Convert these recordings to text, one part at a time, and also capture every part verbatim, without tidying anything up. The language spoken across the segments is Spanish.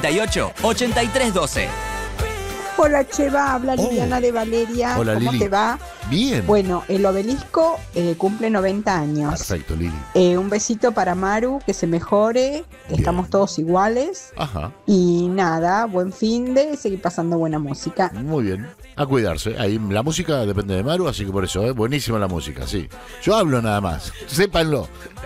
ocho, ochenta y tres doce. Hola Cheva, habla Oh. Liliana de Valeria. Hola, ¿Cómo Lili. te va? Bien. Bueno, el obelisco eh, cumple noventa años. Perfecto, Lili. Eh, un besito para Maru, que se mejore, que Bien. estamos todos iguales. Ajá, Y nada, buen fin de seguir pasando buena música. muy bien. A cuidarse. Ahí la música depende de Maru, así que por eso, ¿eh? Buenísima la música, sí. Yo hablo nada más. Sépanlo.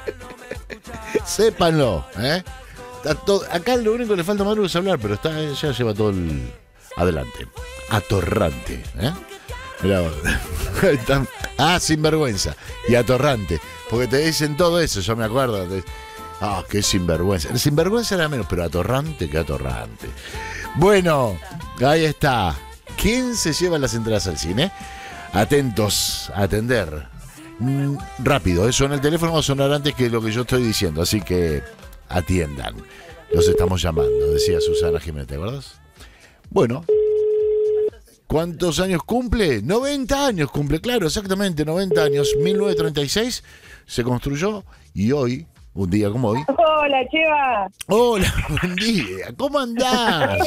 Sépanlo, ¿eh? Está todo- acá lo único que le falta a Maru es hablar, pero está, ya lleva todo el... Adelante. Atorrante, ¿eh? Mirá vos. Está- ah, sinvergüenza. Y atorrante. Porque te dicen todo eso, yo me acuerdo. Te- Ah, qué sinvergüenza. El sinvergüenza era menos, pero atorrante, qué atorrante. Bueno, ahí está. ¿Quién se lleva las entradas al cine? Atentos a atender. Mm, rápido, ¿eh? Suena el teléfono, va a sonar antes que lo que yo estoy diciendo, así que atiendan. Los estamos llamando, decía Susana Jiménez, ¿te acuerdas? Bueno. ¿Cuántos años cumple? noventa años cumple, claro, exactamente, noventa años. mil novecientos treinta y seis se construyó y hoy, un día como hoy... Hola, Cheva. Hola, buen día, ¿cómo andás?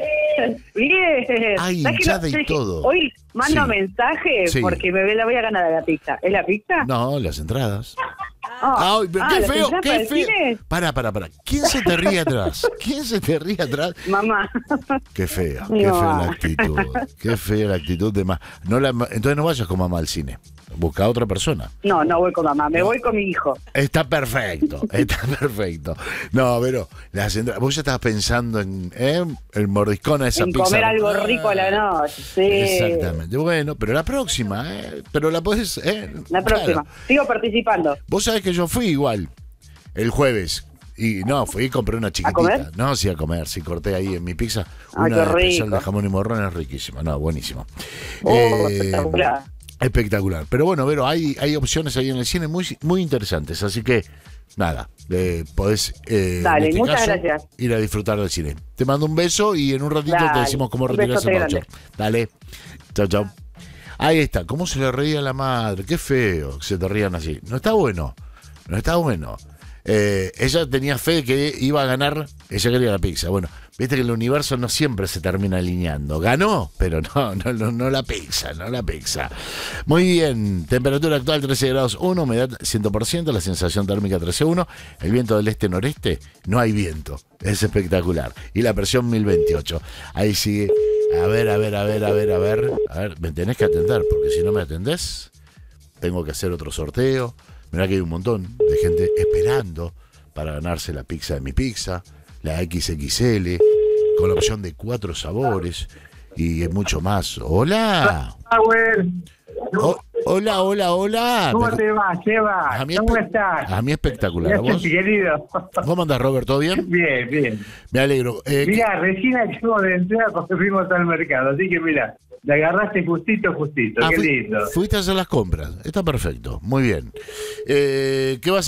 Bien. Ay, ¿Sabes que hinchada no- y todo. Hoy mando Sí. mensaje Sí. porque me la voy a ganar a la pizza. ¿Es la pizza? No, las entradas. Ah, Ay, pero ah, qué ¿las feo, entradas para qué el feo. cine? Para, para, para. ¿Quién se te ríe atrás? ¿Quién se te ríe atrás? Mamá. Qué fea, Mi qué mamá. fea la actitud. Qué fea la actitud de más. No la, entonces no vayas con mamá al cine. Busca a otra persona. No, no voy con mamá, me voy con mi hijo. Está perfecto, está perfecto. No, pero las entradas- vos ya estabas pensando en ¿eh? el mordiscón a esa En pizza. comer algo rico a la noche. Sí. Exactamente. Bueno, pero la próxima, ¿eh? Pero la podés. ¿eh? La próxima. Claro. Sigo participando. Vos sabés que yo fui igual el jueves. Y no, fui y compré una chiquitita. comer? No, sí, a comer. Sí, corté ahí en mi pizza. Ay, Una qué especial rico. de jamón y morrón es riquísima. No, buenísimo. Oh, Eh, espectacular. Espectacular. Pero bueno, Vero, hay, hay opciones ahí en el cine muy, muy interesantes. Así que, nada, eh, podés eh, Dale, en este muchas caso, gracias. ir a disfrutar del cine. Te mando un beso y en un ratito te Dale, decimos cómo un retirás el besote voucher. Dale. Chao, chao. Ahí está. ¿Cómo se le reía a la madre? Qué feo que se te rían así. No está bueno. No está bueno. Eh, ella tenía fe de que iba a ganar, ella quería la pizza. Bueno, viste que el universo no siempre se termina alineando. Ganó, pero no, no, no, no la pizza, no la pizza. Muy bien, temperatura actual trece grados uno, humedad cien por ciento, la sensación térmica trece uno, el viento del este-noreste, no hay viento, es espectacular. Y la presión mil veintiocho. Ahí sigue. A ver, a ver, a ver, a ver, a ver. A ver, me tenés que atender, porque si no me atendés, tengo que hacer otro sorteo. Mirá que hay un montón de gente esperando para ganarse la pizza de mi pizza, la equis equis ele, con la opción de cuatro sabores y mucho más. ¡Hola! Power, O- hola, hola, hola. ¿cómo Me- te va, Seba? a mí, ¿Cómo espe- estás? a mí espectacular. ¿A Gracias, vos? querido. ¿Cómo andás, Robert? ¿Todo bien? Bien, bien. Me alegro. Eh, Mira, recién acabo de entrar porque fuimos al mercado, así que mira, la agarraste justito, justito. ah, Qué fui- lindo. fuiste a hacer las compras. Está perfecto. Muy bien. Eh, ¿Qué vas a